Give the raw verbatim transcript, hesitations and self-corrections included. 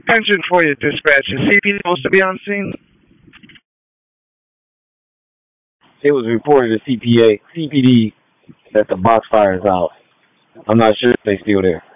Attention for your dispatch. Is C P D supposed to be on scene? It was reported to C P A, C P D that the box fire is out. I'm not sure if they still there.